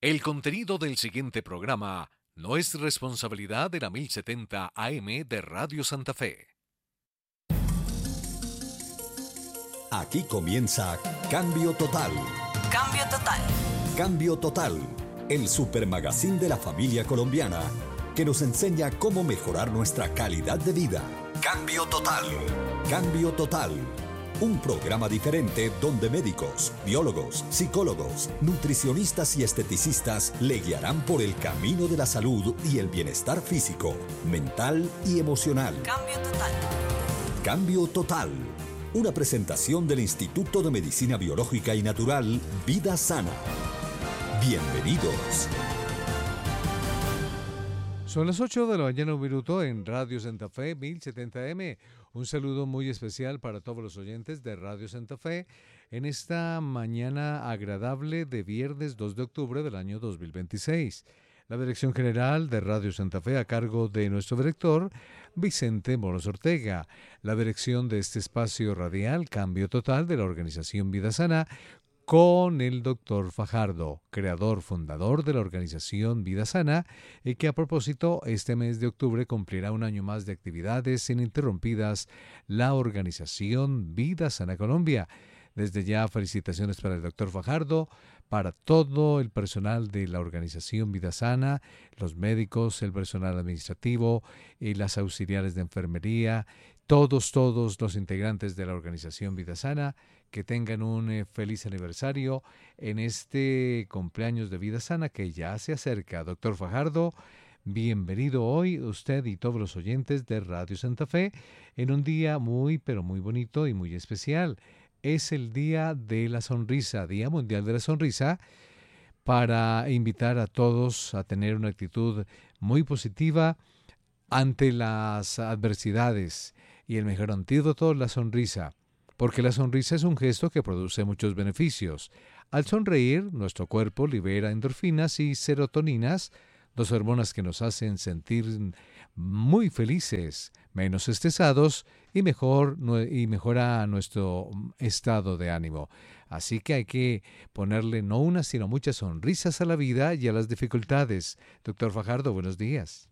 El contenido del siguiente programa no es responsabilidad de la 1070 AM de Radio Santa Fe. Aquí comienza Cambio Total. Cambio Total. Cambio Total, el supermagazín de la familia colombiana que nos enseña cómo mejorar nuestra calidad de vida. Cambio Total. Cambio Total. Un programa diferente donde médicos, biólogos, psicólogos, nutricionistas y esteticistas le guiarán por el camino de la salud y el bienestar físico, mental y emocional. Cambio Total. Cambio Total. Una presentación del Instituto de Medicina Biológica y Natural Vida Sana. Bienvenidos. Son las 8 de la mañana, un minuto en Radio Santa Fe, 1070M. Un saludo muy especial para todos los oyentes de Radio Santa Fe en esta mañana agradable de viernes 2 de octubre del año 2026. La dirección general de Radio Santa Fe a cargo de nuestro director, Vicente Moros Ortega. La dirección de este espacio radial, Cambio Total, de la organización Vida Sana, con el doctor Fajardo, creador, fundador de la organización Vida Sana, y que a propósito este mes de octubre cumplirá un año más de actividades ininterrumpidas, la organización Vida Sana Colombia. Desde ya felicitaciones para el doctor Fajardo, para todo el personal de la organización Vida Sana, los médicos, el personal administrativo y las auxiliares de enfermería, todos los integrantes de la organización Vida Sana, que tengan un feliz aniversario en este cumpleaños de Vida Sana que ya se acerca. Doctor Fajardo, bienvenido hoy usted y todos los oyentes de Radio Santa Fe en un día muy, pero muy bonito y muy especial. Es el Día de la Sonrisa, Día Mundial de la Sonrisa, para invitar a todos a tener una actitud muy positiva ante las adversidades y el mejor antídoto, la sonrisa, porque la sonrisa es un gesto que produce muchos beneficios. Al sonreír, nuestro cuerpo libera endorfinas y serotoninas, dos hormonas que nos hacen sentir muy felices, menos estresados y mejora nuestro estado de ánimo. Así que hay que ponerle no una, sino muchas sonrisas a la vida y a las dificultades. Doctor Fajardo, buenos días.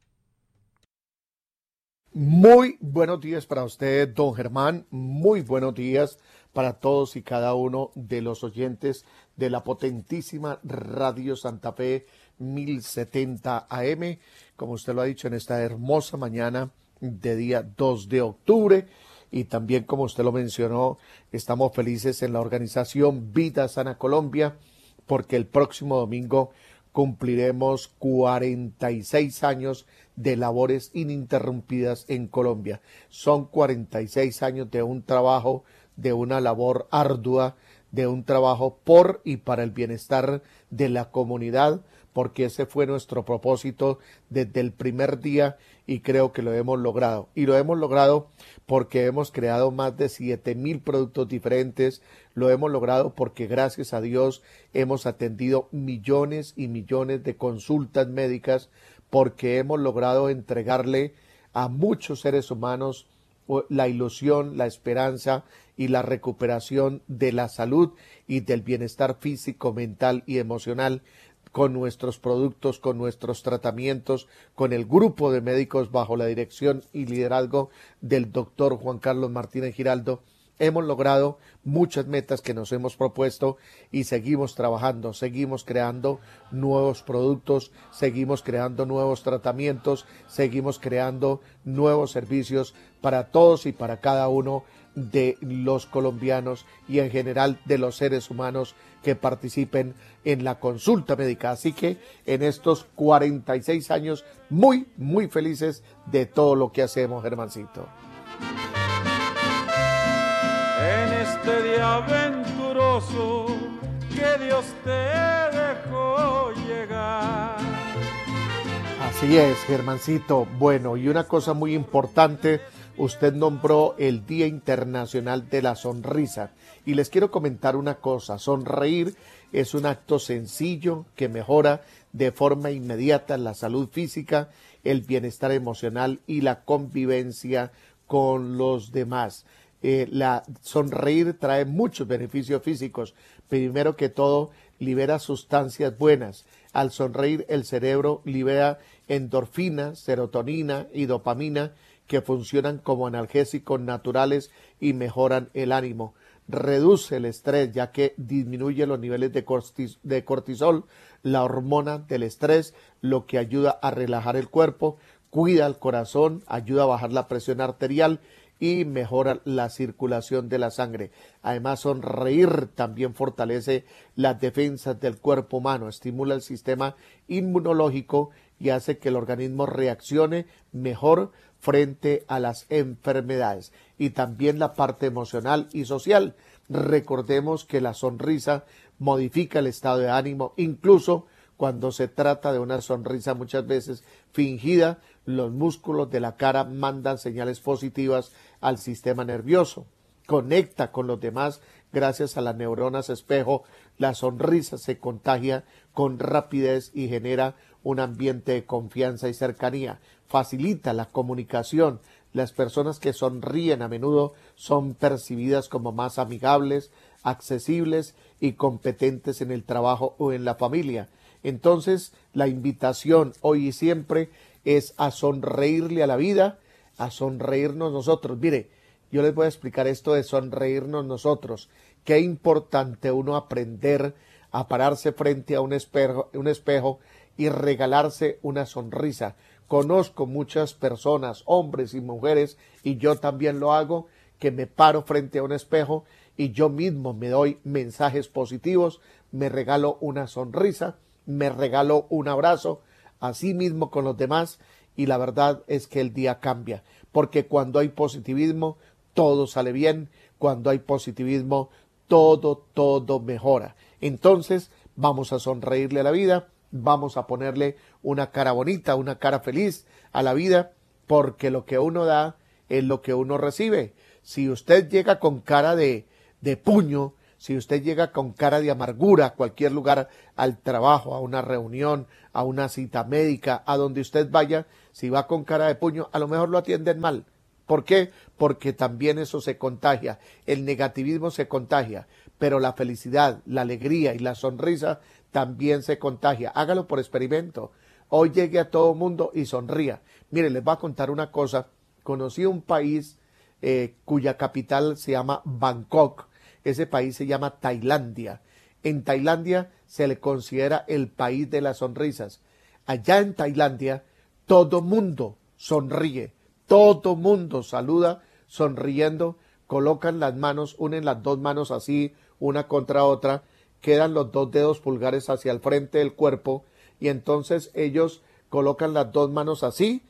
Muy buenos días para usted, don Germán. Muy buenos días para todos y cada uno de los oyentes de la potentísima Radio Santa Fe 1070 AM. Como usted lo ha dicho, en esta hermosa mañana de día 2 de octubre. Y también, como usted lo mencionó, estamos felices en la organización Vida Sana Colombia, porque el próximo domingo cumpliremos 46 años de labores ininterrumpidas en Colombia. Son 46 años de un trabajo, de una labor ardua, de un trabajo por y para el bienestar de la comunidad, porque ese fue nuestro propósito desde el primer día y creo que lo hemos logrado. Y lo hemos logrado porque hemos creado más de 7,000 productos diferentes, lo hemos logrado porque gracias a Dios hemos atendido millones y millones de consultas médicas, porque hemos logrado entregarle a muchos seres humanos la ilusión, la esperanza y la recuperación de la salud y del bienestar físico, mental y emocional con nuestros productos, con nuestros tratamientos, con el grupo de médicos bajo la dirección y liderazgo del doctor Juan Carlos Martínez Giraldo. Hemos logrado muchas metas que nos hemos propuesto y seguimos trabajando, seguimos creando nuevos productos, seguimos creando nuevos tratamientos, seguimos creando nuevos servicios para todos y para cada uno de los colombianos y en general de los seres humanos que participen en la consulta médica. Así que en estos 46 años muy, muy felices de todo lo que hacemos, Germancito. En este día aventuroso que Dios te dejó llegar. Así es, Germancito. Bueno, y una cosa muy importante, usted nombró el Día Internacional de la Sonrisa. Y les quiero comentar una cosa, sonreír es un acto sencillo que mejora de forma inmediata la salud física, el bienestar emocional y la convivencia con los demás. La sonreír trae muchos beneficios físicos. Primero que todo, libera sustancias buenas, Al sonreír, el cerebro libera endorfina, serotonina y dopamina que funcionan como analgésicos naturales y mejoran el ánimo. Reduce el estrés, ya que disminuye los niveles de cortisol, la hormona del estrés, lo que ayuda a relajar el cuerpo, cuida el corazón, ayuda a bajar la presión arterial y mejora la circulación de la sangre. Además, sonreír también fortalece las defensas del cuerpo humano, estimula el sistema inmunológico y hace que el organismo reaccione mejor frente a las enfermedades. Y también la parte emocional y social. Recordemos que la sonrisa modifica el estado de ánimo, incluso cuando se trata de una sonrisa muchas veces fingida. Los músculos de la cara mandan señales positivas al sistema nervioso. Conecta con los demás gracias a las neuronas espejo. La sonrisa se contagia con rapidez y genera un ambiente de confianza y cercanía. Facilita la comunicación. Las personas que sonríen a menudo son percibidas como más amigables, accesibles y competentes en el trabajo o en la familia. Entonces, la invitación hoy y siempre es a sonreírle a la vida, a sonreírnos nosotros. Mire, yo les voy a explicar esto de sonreírnos nosotros. Qué importante uno aprender a pararse frente a un espejo y regalarse una sonrisa. Conozco muchas personas, hombres y mujeres, y yo también lo hago, que me paro frente a un espejo y yo mismo me doy mensajes positivos, me regalo una sonrisa, me regalo un abrazo, así mismo con los demás, y la verdad es que el día cambia, porque cuando hay positivismo, todo sale bien. Cuando hay positivismo, todo mejora. Entonces, vamos a sonreírle a la vida, vamos a ponerle una cara bonita, una cara feliz a la vida, porque lo que uno da es lo que uno recibe. Si usted llega con cara de puño, si usted llega con cara de amargura a cualquier lugar, al trabajo, a una reunión, a una cita médica, a donde usted vaya, si va con cara de puño, a lo mejor lo atienden mal. ¿Por qué? Porque también eso se contagia, el negativismo se contagia, pero la felicidad, la alegría y la sonrisa también se contagia. Hágalo por experimento. Hoy llegue a todo mundo y sonría. Mire, les voy a contar una cosa. Conocí un país cuya capital se llama Bangkok. Ese país se llama Tailandia. En Tailandia se le considera el país de las sonrisas. Allá en Tailandia todo mundo sonríe, todo mundo saluda sonriendo, colocan las manos, unen las dos manos así, una contra otra, quedan los dos dedos pulgares hacia el frente del cuerpo y entonces ellos colocan las dos manos así,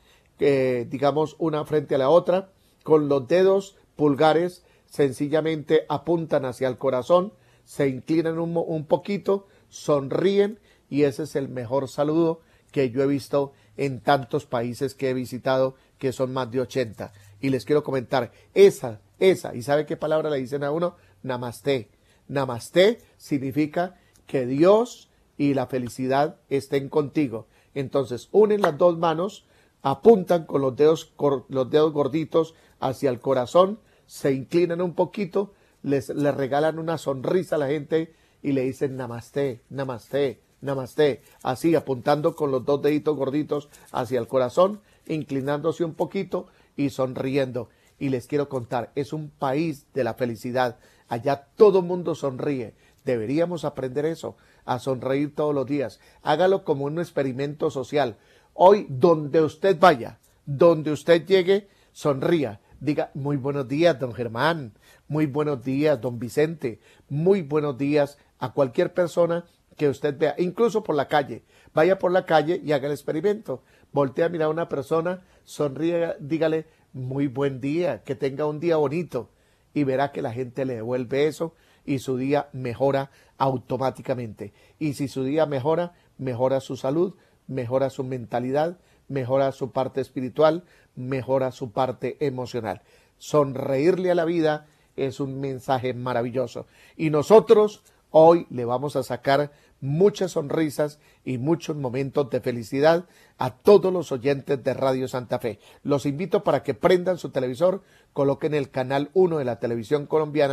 digamos una frente a la otra, con los dedos pulgares sencillamente apuntan hacia el corazón, se inclinan un poquito, sonríen y ese es el mejor saludo que yo he visto en tantos países que he visitado, que son más de 80. Y les quiero comentar, esa, ¿y sabe qué palabra le dicen a uno? Namaste. Namaste significa que Dios y la felicidad estén contigo. Entonces, unen las dos manos, apuntan con los dedos gorditos hacia el corazón, se inclinan un poquito, les regalan una sonrisa a la gente y le dicen namaste, namaste, namaste, así apuntando con los dos deditos gorditos hacia el corazón, inclinándose un poquito y sonriendo. Y les quiero contar, es un país de la felicidad, allá todo mundo sonríe. Deberíamos aprender eso, a sonreír todos los días. Hágalo como un experimento social. Hoy, donde usted vaya, donde usted llegue, sonría. Diga, muy buenos días, don Germán, muy buenos días, don Vicente, muy buenos días a cualquier persona que usted vea, incluso por la calle. Vaya por la calle y haga el experimento. Voltea a mirar a una persona, sonríe, dígale, muy buen día, que tenga un día bonito. Y verá que la gente le devuelve eso y su día mejora automáticamente. Y si su día mejora, mejora su salud, mejora su mentalidad, mejora su parte espiritual, mejora su parte emocional. Sonreírle a la vida es un mensaje maravilloso. Y nosotros hoy le vamos a sacar muchas sonrisas y muchos momentos de felicidad a todos los oyentes de Radio Santa Fe. Los invito para que prendan su televisor, coloquen el canal 1 de la televisión colombiana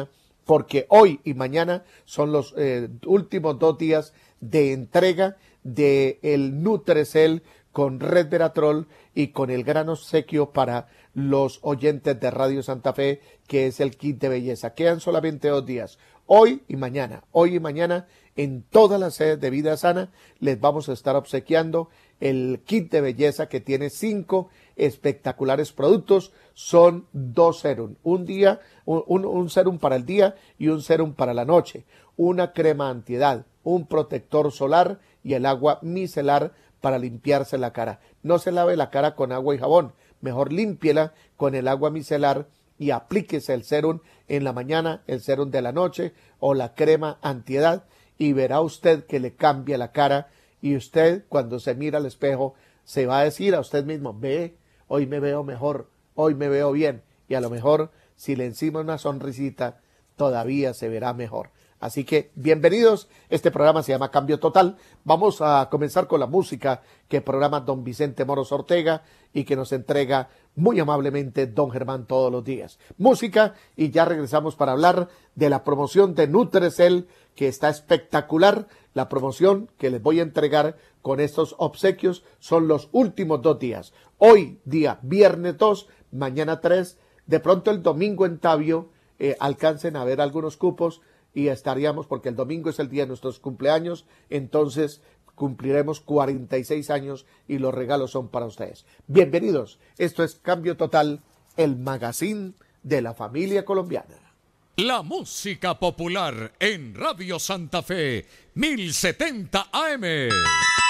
porque hoy y mañana son los últimos 2 días de entrega de el Nutrecel con Resveratrol y con el gran obsequio para los oyentes de Radio Santa Fe, que es el kit de belleza. Quedan solamente 2 días, hoy y mañana, en todas las sedes de Vida Sana les vamos a estar obsequiando el kit de belleza que tiene 5 espectaculares productos. Son 2 serum, un serum para el día y un serum para la noche, una crema antiedad, un protector solar y el agua micelar para limpiarse la cara. No se lave la cara con agua y jabón, mejor límpiela con el agua micelar y aplíquese el serum en la mañana, el serum de la noche o la crema antiedad, y verá usted que le cambia la cara, y usted cuando se mira al espejo se va a decir a usted mismo: ve, hoy me veo mejor, hoy me veo bien, y a lo mejor si le encima una sonrisita todavía se verá mejor. Así que bienvenidos, este programa se llama Cambio Total. Vamos a comenzar con la música que programa don Vicente Moros Ortega y que nos entrega muy amablemente don Germán todos los días. Música, y ya regresamos para hablar de la promoción de Nutrecel, que está espectacular. La promoción que les voy a entregar con estos obsequios son los últimos 2 días. Hoy día viernes 2, mañana 3, de pronto el domingo en Tabio alcancen a ver algunos cupos, y estaríamos, porque el domingo es el día de nuestros cumpleaños, entonces cumpliremos 46 años y los regalos son para ustedes. Bienvenidos, esto es Cambio Total, el magazine de la familia colombiana. La música popular en Radio Santa Fe, 1070 AM.